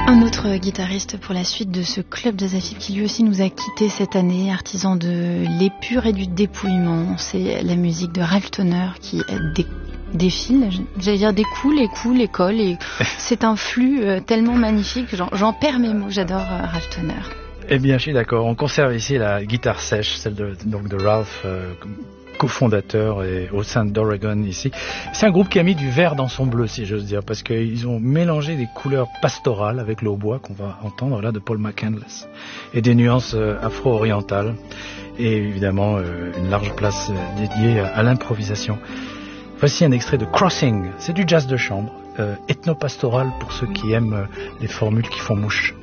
Un autre guitariste pour la suite de ce club de Zafir qui lui aussi nous a quittés cette année, artisan de l'épure et du dépouillement. C'est la musique de Ralph Towner qui défile, j'allais dire découle, colle, et c'est un flux tellement magnifique, j'en perds mes mots, j'adore Ralph Towner. Eh bien, je suis d'accord, on conserve ici la guitare sèche, celle de Ralph, cofondateur et au sein d'Oregon ici. C'est un groupe qui a mis du vert dans son bleu, si j'ose dire, parce qu'ils ont mélangé des couleurs pastorales avec le hautbois qu'on va entendre là de Paul McCandless et des nuances afro-orientales et évidemment une large place dédiée à l'improvisation. Voici un extrait de Crossing, c'est du jazz de chambre, ethno-pastoral pour ceux qui aiment les formules qui font mouche.